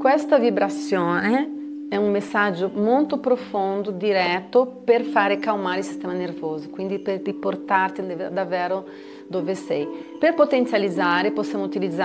questa vibrazione è un messaggio molto profondo, diretto, per fare calmare il sistema nervoso, quindi per riportarti davvero dove sei. Per potenzializzare possiamo utilizzare